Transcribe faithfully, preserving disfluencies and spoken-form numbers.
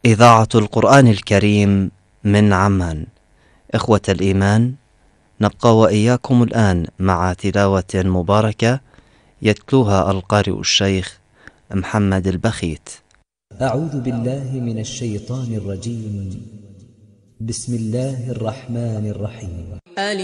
إذاعة القرآن الكريم من عمان. إخوة الإيمان، نبقى وإياكم الآن مع تلاوة مباركة يتلوها القارئ الشيخ محمد البخيت. أعوذ بالله من الشيطان الرجيم. بسم الله الرحمن الرحيم.